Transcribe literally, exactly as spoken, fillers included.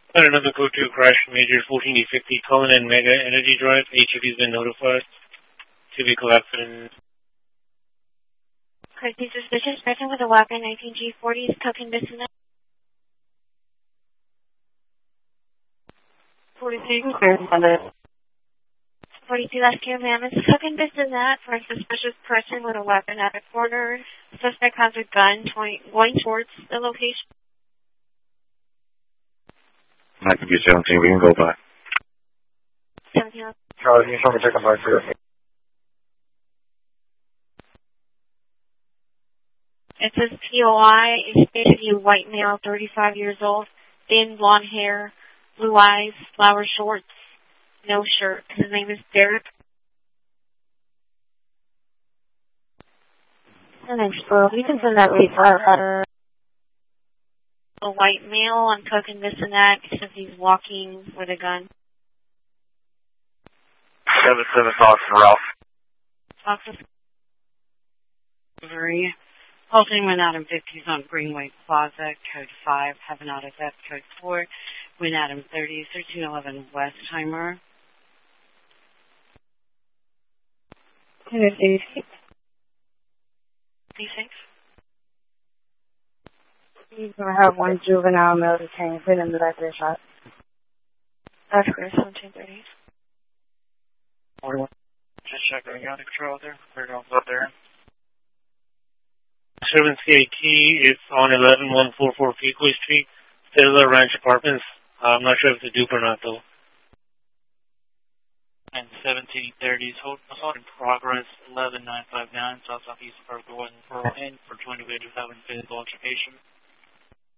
Got another code two crash major fourteen D fifty Cullinan Mega Energy Drive. H O D's been notified. Two vehicle accident. Crazy suspicious person with a weapon, nineteen G forty is token dissonant. forty-two, clear on the forty-two last year, ma'am. It's token dissonant for a suspicious person with a weapon at a corner. Suspect has a gun going towards the location. I can be seventeen, we can go by. seventeen. Charlie, can you show me second by clear? It says P O I, is basically a white male, thirty-five years old, thin blonde hair, blue eyes, flower shorts, no shirt. His name is Derek. His name's Pearl. You can send that letter. A white male on token this and that, except he's walking with a gun. seven seven talks to Ralph. Talks to Delivery. Halting Win Adam fifties on Greenway Plaza, code five. Have an auto theft, code four. Win Adam thirty, thirteen eleven Westheimer. eighty-six. eighty-six. He's going to have one juvenile male detained, put in the back of the shot. That's correct, seventeen thirty. forty-one. Just checking out control there. Cleared off up there. seven C A T is on eleven one forty-four Peakway Street, Stella Ranch Apartments. Uh, I'm not sure if it's a dupe or not, though. And seventeen thirties, hold in progress, eleven nine five nine, South Southeast Parkway, Pearl Inn for twenty wages having physical altercation.